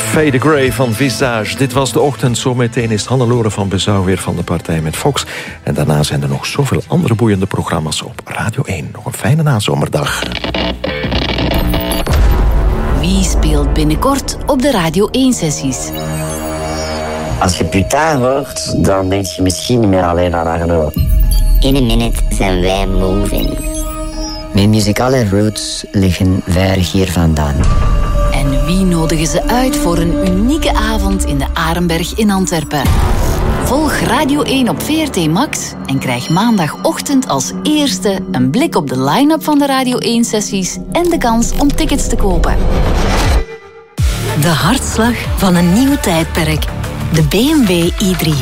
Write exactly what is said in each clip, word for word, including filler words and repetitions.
Fade Grey van Visage. Dit was de ochtend. Zometeen is Hannelore van Bezouw weer van de partij met Fox. En daarna zijn er nog zoveel andere boeiende programma's op Radio één. Nog een fijne nazomerdag. Wie speelt binnenkort op de Radio één-sessies? Als je Putain hoort, dan denk je misschien niet meer alleen aan Arno. In een minute zijn wij moving. Mijn muzikale roots liggen ver hier vandaan. En wie nodigen ze uit voor een unieke avond in de Arenberg in Antwerpen? Volg Radio één op V R T Max en krijg maandagochtend als eerste een blik op de line-up van de Radio één-sessies en de kans om tickets te kopen. De hartslag van een nieuw tijdperk. De B M W i drie.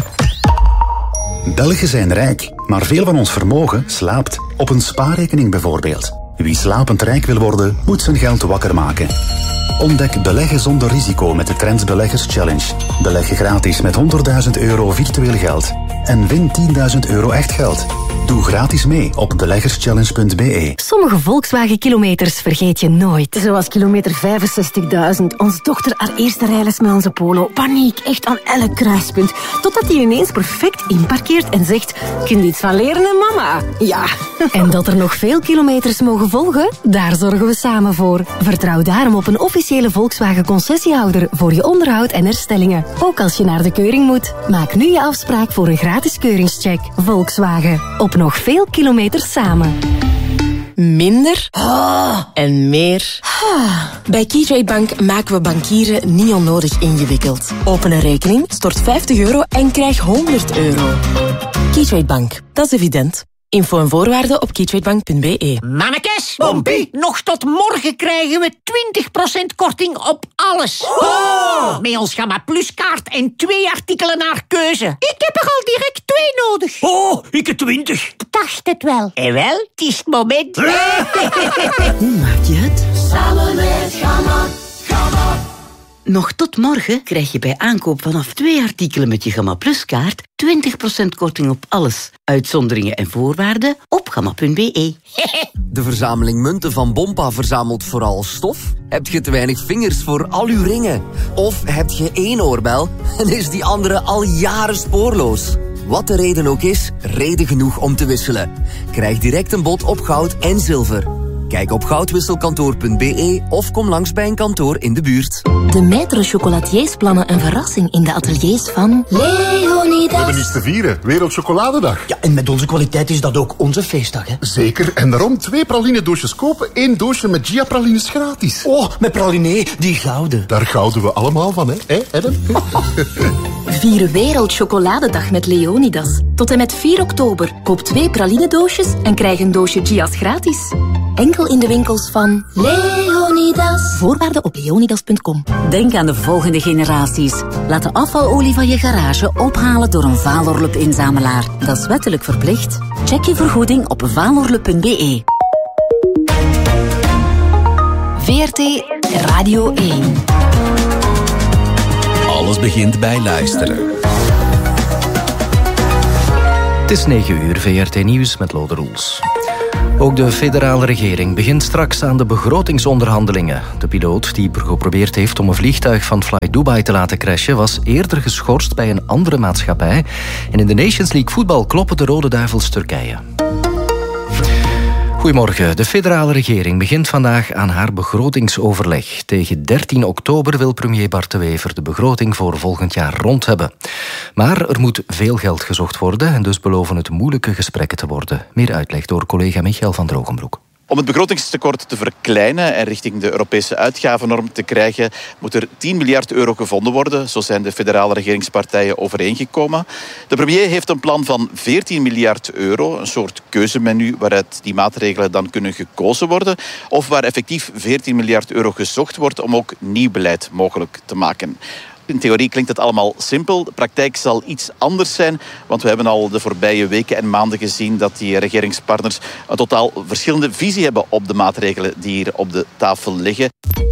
Belgen zijn rijk, maar veel van ons vermogen slaapt. Op een spaarrekening bijvoorbeeld. Wie slapend rijk wil worden, moet zijn geld wakker maken. Ontdek beleggen zonder risico met de Trends Beleggers Challenge. Beleg gratis met honderdduizend euro virtueel geld. En win tienduizend euro echt geld. Doe gratis mee op beleggerschallenge punt b e. Sommige Volkswagen-kilometers vergeet je nooit. Zoals kilometer vijfenzestigduizend. Onze dochter haar eerste rijles met onze Polo. Paniek, echt aan elk kruispunt. Totdat hij ineens perfect inparkeert en zegt... Kun je iets van leren, hè, mama? Ja. En dat er nog veel kilometers mogen volgen? Daar zorgen we samen voor. Vertrouw daarom op een officiële Volkswagen-concessiehouder voor je onderhoud en herstellingen. Ook als je naar de keuring moet. Maak nu je afspraak voor een gratis keuringscheck. Volkswagen. Op nog veel kilometers samen. Minder oh. en meer. Oh. Bij Keytrade Bank maken we bankieren niet onnodig ingewikkeld. Open een rekening, stort vijftig euro en krijg honderd euro. Keytrade Bank, dat is evident. Info en voorwaarden op keytradebank punt b e. Mannekes, Bompie, nog tot morgen krijgen we twintig procent korting op alles. Oh. Met ons Gamma Plus kaart en twee artikelen naar keuze. Ik heb er al direct twee nodig. Oh, ik heb twintig. Dacht het wel. En wel, het is het moment. Hoe maak je het? Samen met Gamma. Gamma. Nog tot morgen krijg je bij aankoop vanaf twee artikelen met je Gamma Plus kaart twintig procent korting op alles. Uitzonderingen en voorwaarden op gamma punt b e. De verzameling munten van Bompa verzamelt vooral stof? Heb je te weinig vingers voor al uw ringen? Of heb je één oorbel en is die andere al jaren spoorloos? Wat de reden ook is, reden genoeg om te wisselen. Krijg direct een bod op goud en zilver. Kijk op goudwisselkantoor punt b e of kom langs bij een kantoor in de buurt. De Maître Chocolatiers plannen een verrassing in de ateliers van Leonidas. We hebben iets te vieren. Wereldchocoladedag. Ja, en met onze kwaliteit is dat ook onze feestdag, hè? Zeker. En daarom twee praline-doosjes kopen. Één doosje met Gia-pralines gratis. Oh, met praline, die gouden. Daar gouden we allemaal van, hè? Hé, Adam? Vier Wereldchocoladedag met Leonidas. Tot en met vier oktober. Koop twee praline-doosjes en krijg een doosje Gia's gratis. Enkel in de winkels van Leonidas. Voorwaarden op leonidas punt com. Denk aan de volgende generaties. Laat de afvalolie van je garage ophalen door een Valorlup-inzamelaar. Dat is wettelijk verplicht. Check je vergoeding op valorlup punt b e. V R T Radio één. Alles begint bij luisteren. Het is negen uur, V R T Nieuws met Lode Roels. Ook de federale regering begint straks aan de begrotingsonderhandelingen. De piloot die geprobeerd heeft om een vliegtuig van Fly Dubai te laten crashen was eerder geschorst bij een andere maatschappij. En in de Nations League voetbal kloppen de Rode Duivels Turkije. Goedemorgen. De federale regering begint vandaag aan haar begrotingsoverleg. Tegen dertien oktober wil premier Bart de Wever de begroting voor volgend jaar rond hebben. Maar er moet veel geld gezocht worden en dus beloven het moeilijke gesprekken te worden. Meer uitleg door collega Michael van Drogenbroek. Om het begrotingstekort te verkleinen en richting de Europese uitgavennorm te krijgen, moet er tien miljard euro gevonden worden. Zo zijn de federale regeringspartijen overeengekomen. De premier heeft een plan van veertien miljard euro, een soort keuzemenu waaruit die maatregelen dan kunnen gekozen worden, of waar effectief veertien miljard euro gezocht wordt om ook nieuw beleid mogelijk te maken. In theorie klinkt het allemaal simpel. De praktijk zal iets anders zijn, want we hebben al de voorbije weken en maanden gezien dat die regeringspartners een totaal verschillende visie hebben op de maatregelen die hier op de tafel liggen.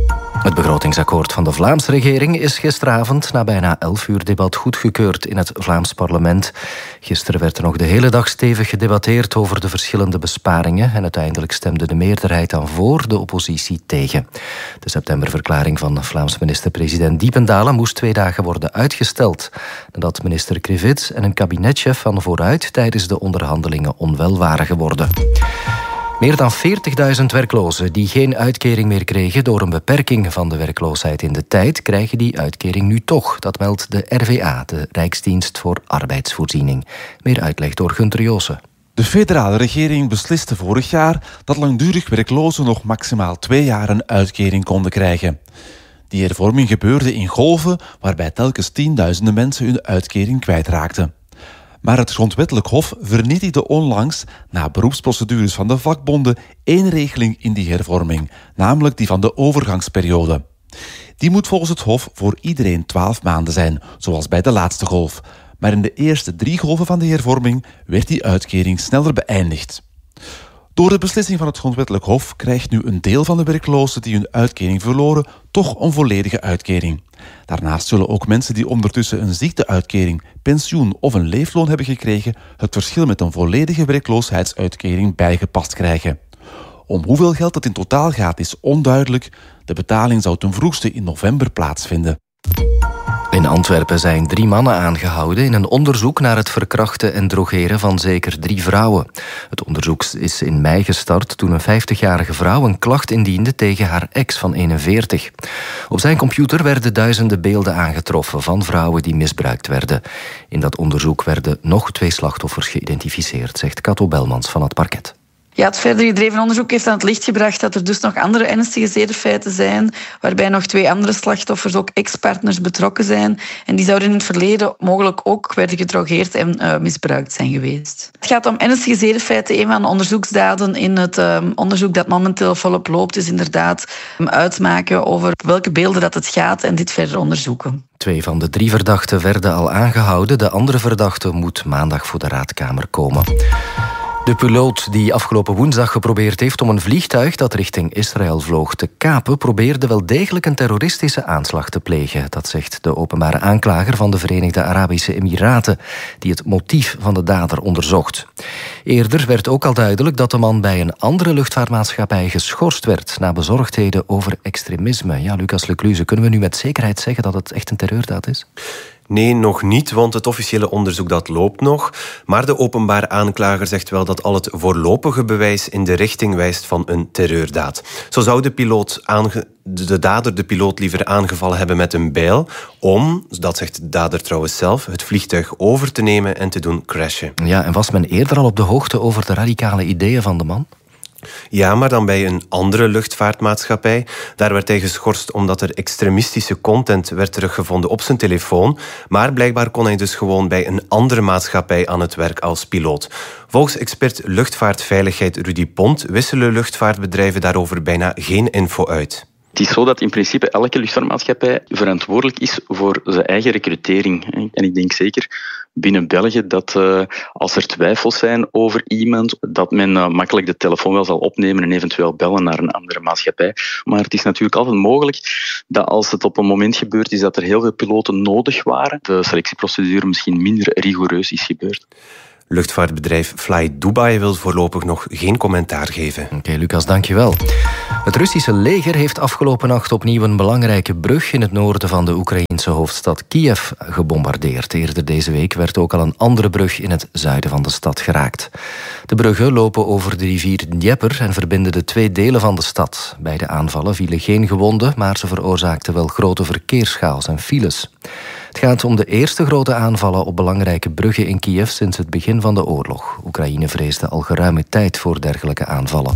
Het begrotingsakkoord van de Vlaamse regering is gisteravond na bijna elf uur debat goedgekeurd in het Vlaams parlement. Gisteren werd er nog de hele dag stevig gedebatteerd over de verschillende besparingen en uiteindelijk stemde de meerderheid dan voor, de oppositie tegen. De septemberverklaring van Vlaams minister-president Diependalen moest twee dagen worden uitgesteld, nadat minister Krivits en een kabinetchef van vooruit tijdens de onderhandelingen onwel waren geworden. Meer dan veertigduizend werklozen die geen uitkering meer kregen door een beperking van de werkloosheid in de tijd, krijgen die uitkering nu toch. Dat meldt de R V A, de Rijksdienst voor Arbeidsvoorziening. Meer uitleg door Gunter Joosen. De federale regering besliste vorig jaar dat langdurig werklozen nog maximaal twee jaar een uitkering konden krijgen. Die hervorming gebeurde in golven waarbij telkens tienduizenden mensen hun uitkering kwijtraakten. Maar het Grondwettelijk Hof vernietigde onlangs, na beroepsprocedures van de vakbonden, één regeling in die hervorming, namelijk die van de overgangsperiode. Die moet volgens het Hof voor iedereen twaalf maanden zijn, zoals bij de laatste golf. Maar in de eerste drie golven van de hervorming werd die uitkering sneller beëindigd. Door de beslissing van het Grondwettelijk Hof krijgt nu een deel van de werklozen die hun uitkering verloren toch een volledige uitkering. Daarnaast zullen ook mensen die ondertussen een ziekteuitkering, pensioen of een leefloon hebben gekregen het verschil met een volledige werkloosheidsuitkering bijgepast krijgen. Om hoeveel geld het in totaal gaat is onduidelijk. De betaling zou ten vroegste in november plaatsvinden. In Antwerpen zijn drie mannen aangehouden in een onderzoek naar het verkrachten en drogeren van zeker drie vrouwen. Het onderzoek is in mei gestart toen een vijftigjarige vrouw een klacht indiende tegen haar ex van eenenveertig. Op zijn computer werden duizenden beelden aangetroffen van vrouwen die misbruikt werden. In dat onderzoek werden nog twee slachtoffers geïdentificeerd, zegt Kato Belmans van het parket. Ja, het verder gedreven onderzoek heeft aan het licht gebracht dat er dus nog andere ernstige zedenfeiten zijn, waarbij nog twee andere slachtoffers ook ex-partners betrokken zijn. En die zouden in het verleden mogelijk ook werden gedrogeerd en uh, misbruikt zijn geweest. Het gaat om ernstige zedenfeiten. Een van de onderzoeksdaden in het uh, onderzoek dat momenteel volop loopt is inderdaad um, uitmaken over welke beelden dat het gaat en dit verder onderzoeken. Twee van de drie verdachten werden al aangehouden. De andere verdachte moet maandag voor de raadkamer komen. De piloot die afgelopen woensdag geprobeerd heeft om een vliegtuig dat richting Israël vloog te kapen, probeerde wel degelijk een terroristische aanslag te plegen. Dat zegt de openbare aanklager van de Verenigde Arabische Emiraten, die het motief van de dader onderzocht. Eerder werd ook al duidelijk dat de man bij een andere luchtvaartmaatschappij geschorst werd na bezorgdheden over extremisme. Ja, Lucas Lecluze, kunnen we nu met zekerheid zeggen dat het echt een terreurdaad is? Nee, nog niet, want het officiële onderzoek dat loopt nog. Maar de openbare aanklager zegt wel dat al het voorlopige bewijs in de richting wijst van een terreurdaad. Zo zou de, piloot aange- de dader de piloot liever aangevallen hebben met een bijl om, dat zegt de dader trouwens zelf, het vliegtuig over te nemen en te doen crashen. Ja, en was men eerder al op de hoogte over de radicale ideeën van de man? Ja, maar dan bij een andere luchtvaartmaatschappij. Daar werd hij geschorst omdat er extremistische content werd teruggevonden op zijn telefoon. Maar blijkbaar kon hij dus gewoon bij een andere maatschappij aan het werk als piloot. Volgens expert luchtvaartveiligheid Rudy Pont wisselen luchtvaartbedrijven daarover bijna geen info uit. Het is zo dat in principe elke luchtvaartmaatschappij verantwoordelijk is voor zijn eigen recrutering. En ik denk zeker binnen België dat uh, als er twijfels zijn over iemand, dat men uh, makkelijk de telefoon wel zal opnemen en eventueel bellen naar een andere maatschappij. Maar het is natuurlijk altijd mogelijk dat als het op een moment gebeurd is dat er heel veel piloten nodig waren, de selectieprocedure misschien minder rigoureus is gebeurd. Luchtvaartbedrijf Fly Dubai wil voorlopig nog geen commentaar geven. Oké, okay, Lucas, dankjewel. Het Russische leger heeft afgelopen nacht opnieuw een belangrijke brug in het noorden van de Oekraïense hoofdstad Kiev gebombardeerd. Eerder deze week werd ook al een andere brug in het zuiden van de stad geraakt. De bruggen lopen over de rivier Dnieper en verbinden de twee delen van de stad. Bij de aanvallen vielen geen gewonden, maar ze veroorzaakten wel grote verkeerschaos en files. Het gaat om de eerste grote aanvallen op belangrijke bruggen in Kiev sinds het begin van de oorlog. Oekraïne vreesde al geruime tijd voor dergelijke aanvallen.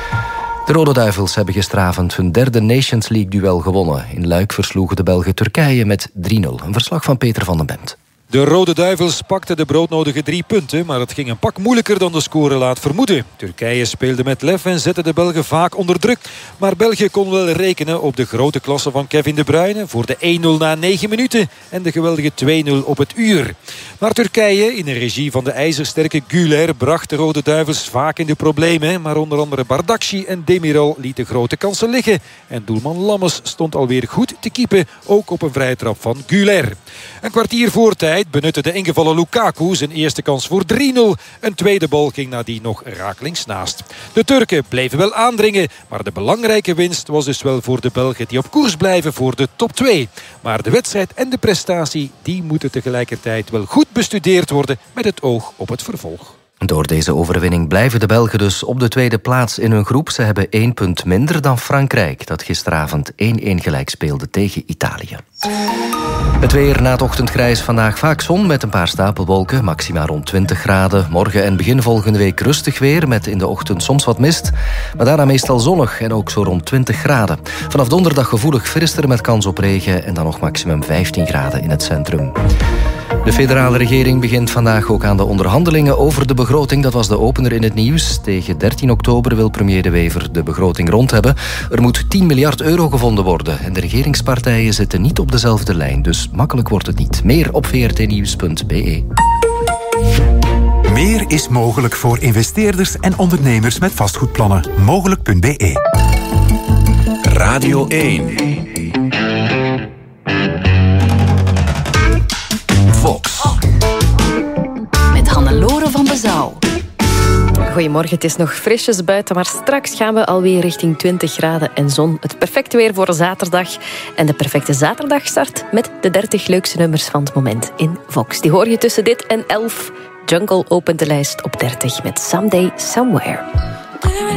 De Rode Duivels hebben gisteravond hun derde Nations League-duel gewonnen. In Luik versloegen de Belgen Turkije met drie nul. Een verslag van Peter van den Bent. De Rode Duivels pakten de broodnodige drie punten, maar het ging een pak moeilijker dan de score laat vermoeden. Turkije speelde met lef en zette de Belgen vaak onder druk. Maar België kon wel rekenen op de grote klasse van Kevin De Bruyne voor de één nul na negen minuten en de geweldige twee nul op het uur. Maar Turkije, in de regie van de ijzersterke Güler, bracht de Rode Duivels vaak in de problemen. Maar onder andere Bardakci en Demiral lieten grote kansen liggen. En doelman Lammes stond alweer goed te keepen, ook op een vrije trap van Güler. Een kwartier voor tijd benutte de ingevallen Lukaku zijn eerste kans voor drie nul. Een tweede bal ging nadien nog rakelings naast. De Turken bleven wel aandringen, maar de belangrijke winst was dus wel voor de Belgen die op koers blijven voor de top twee. Maar de wedstrijd en de prestatie, die moeten tegelijkertijd wel goed bestudeerd worden met het oog op het vervolg. Door deze overwinning blijven de Belgen dus op de tweede plaats in hun groep. Ze hebben één punt minder dan Frankrijk, dat gisteravond één-één gelijk speelde tegen Italië. Het weer na het ochtendgrijs vandaag vaak zon met een paar stapelwolken. Maxima rond twintig graden. Morgen en begin volgende week rustig weer met in de ochtend soms wat mist. Maar daarna meestal zonnig en ook zo rond twintig graden. Vanaf donderdag gevoelig frister met kans op regen en dan nog maximum vijftien graden in het centrum. De federale regering begint vandaag ook aan de onderhandelingen over de begroting. Dat was de opener in het nieuws. Tegen dertien oktober wil premier De Wever de begroting rond hebben. Er moet tien miljard euro gevonden worden. En de regeringspartijen zitten niet op dezelfde lijn. Dus makkelijk wordt het niet. Meer op v r t nieuws punt b e. Meer is mogelijk voor investeerders en ondernemers met vastgoedplannen. Mogelijk punt b e. Radio één. Fox. Met Hannelore van Bezouw. Goedemorgen, het is nog frisjes buiten, maar straks gaan we alweer richting twintig graden en zon. Het perfecte weer voor zaterdag. En de perfecte zaterdag start met de dertig leukste nummers van het moment in Fox. Die hoor je tussen dit en elf. Jungle opent de lijst op dertig met Someday Somewhere.